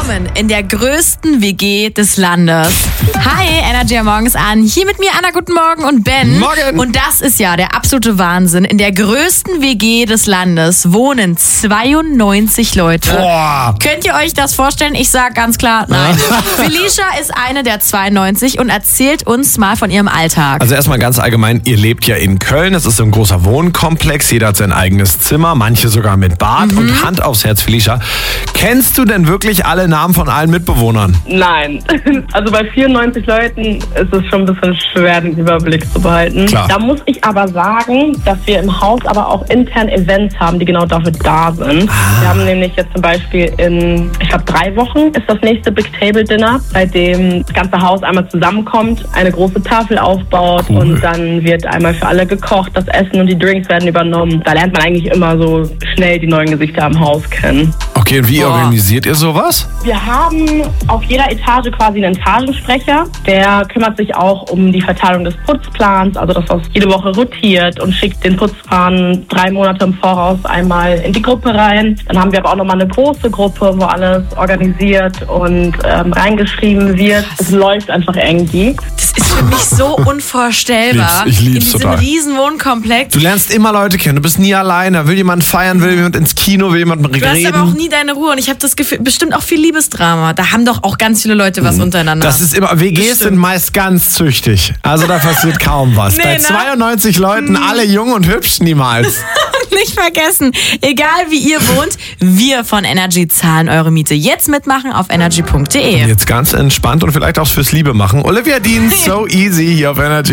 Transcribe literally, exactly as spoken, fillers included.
Wohnen in der größten W G des Landes. Hi, Energy am Morgens an. Hier mit mir Anna, guten Morgen und Ben. Morgen. Und das ist ja der absolute Wahnsinn. In der größten W G des Landes wohnen zweiundneunzig Leute. Boah. Könnt ihr euch das vorstellen? Ich sag ganz klar, nein. Felicia ist eine der zweiundneunzig und erzählt uns mal von ihrem Alltag. Also erstmal ganz allgemein, ihr lebt ja in Köln, es ist so ein großer Wohnkomplex, jeder hat sein eigenes Zimmer, manche sogar mit Bad. Mhm. Und Hand aufs Herz, Felicia, kennst du denn wirklich alle Namen von allen Mitbewohnern? Nein, also bei vierundneunzig Leuten ist es schon ein bisschen schwer, den Überblick zu behalten. Klar. Da muss ich aber sagen, dass wir im Haus aber auch intern Events haben, die genau dafür da sind. Ah. Wir haben nämlich jetzt zum Beispiel in, ich glaube drei Wochen ist das nächste Big Table Dinner, bei dem das ganze Haus einmal zusammenkommt, eine große Tafel aufbaut cool. Und dann wird einmal für alle gekocht, das Essen und die Drinks werden übernommen. Da lernt man eigentlich immer so schnell die neuen Gesichter am Haus kennen. Okay, und wie Boah. organisiert ihr sowas? Wir haben auf jeder Etage quasi einen Etagensprecher. Der kümmert sich auch um die Verteilung des Putzplans, also dass das jede Woche rotiert und schickt den Putzplan drei Monate im Voraus einmal in die Gruppe rein. Dann haben wir aber auch nochmal eine große Gruppe, wo alles organisiert und ähm, reingeschrieben wird. Es läuft einfach irgendwie. Das ist für mich so unvorstellbar. Ich lieb's, ich lieb's in diesem total. riesen Wohnkomplex. Du lernst immer Leute kennen, du bist nie alleine. Will jemand feiern, will jemand ins Kino, will jemand reden. Du hast aber auch nie deine Ruhe und ich habe das Gefühl, bestimmt auch viel Liebesdrama. Da haben doch auch ganz viele Leute was untereinander. Das ist immer, W Gs Bestimmt. sind meist ganz züchtig. Also da passiert kaum was. Nee, Bei ne? zweiundneunzig Leuten, alle jung und hübsch, niemals. Nicht vergessen, egal wie ihr wohnt, wir von Energy zahlen eure Miete. Jetzt mitmachen auf energy punkt de. Jetzt ganz entspannt und vielleicht auch fürs Liebe machen. Olivia Dean, So Easy hier auf Energy.